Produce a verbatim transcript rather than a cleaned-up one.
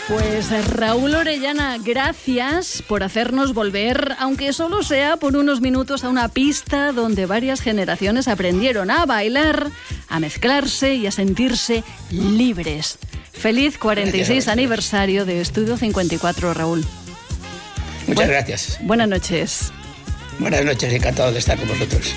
Pues Raúl Orellana, gracias por hacernos volver, aunque solo sea por unos minutos, a una pista donde varias generaciones aprendieron a bailar, a mezclarse y a sentirse libres. Feliz cuarenta y seis aniversario de Estudio cincuenta y cuatro, Raúl. Muchas Bu- gracias. Buenas noches. Buenas noches, encantado de estar con vosotros.